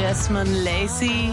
Desmond Lacey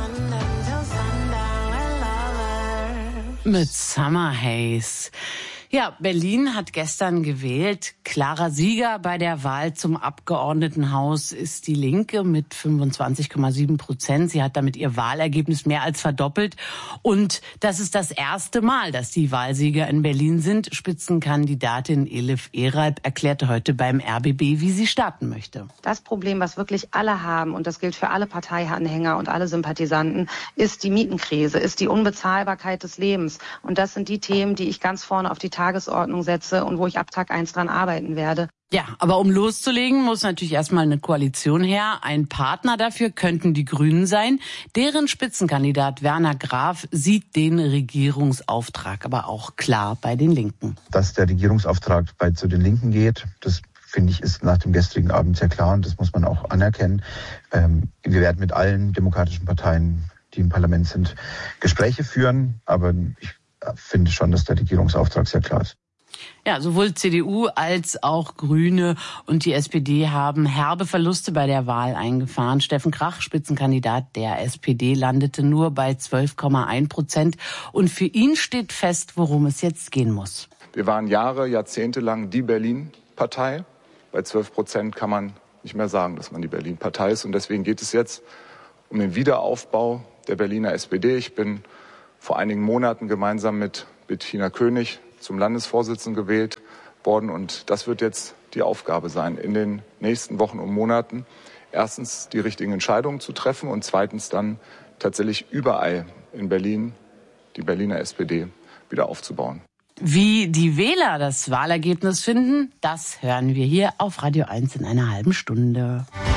mit Summer Haze. Ja, Berlin hat gestern gewählt. Klarer Sieger bei der Wahl zum Abgeordnetenhaus ist die Linke mit 25,7%. Sie hat damit ihr Wahlergebnis mehr als verdoppelt. Und das ist das erste Mal, dass die Wahlsieger in Berlin sind. Spitzenkandidatin Elif Eralp erklärte heute beim RBB, wie sie starten möchte. Das Problem, was wirklich alle haben, und das gilt für alle Parteianhänger und alle Sympathisanten, ist die Mietenkrise, ist die Unbezahlbarkeit des Lebens. Und das sind die Themen, die ich ganz vorne auf die Tagesordnung setze und wo ich ab Tag 1 dran arbeiten werde. Ja, aber um loszulegen, muss natürlich erstmal eine Koalition her. Ein Partner dafür könnten die Grünen sein. Deren Spitzenkandidat Werner Graf sieht den Regierungsauftrag aber auch klar bei den Linken. Dass der Regierungsauftrag zu den Linken geht, das finde ich, ist nach dem gestrigen Abend sehr klar und das muss man auch anerkennen. Wir werden mit allen demokratischen Parteien, die im Parlament sind, Gespräche führen, aber ich finde schon, dass der Regierungsauftrag sehr klar ist. Ja, sowohl CDU als auch Grüne und die SPD haben herbe Verluste bei der Wahl eingefahren. Steffen Krach, Spitzenkandidat der SPD, landete nur bei 12,1%. Und für ihn steht fest, worum es jetzt gehen muss. Wir waren jahrzehntelang die Berlin-Partei. Bei 12% kann man nicht mehr sagen, dass man die Berlin-Partei ist. Und deswegen geht es jetzt um den Wiederaufbau der Berliner SPD. Ich bin vor einigen Monaten gemeinsam mit Bettina König zum Landesvorsitzenden gewählt worden. Und das wird jetzt die Aufgabe sein, in den nächsten Wochen und Monaten erstens die richtigen Entscheidungen zu treffen und zweitens dann tatsächlich überall in Berlin die Berliner SPD wieder aufzubauen. Wie die Wähler das Wahlergebnis finden, das hören wir hier auf Radio 1 in einer halben Stunde.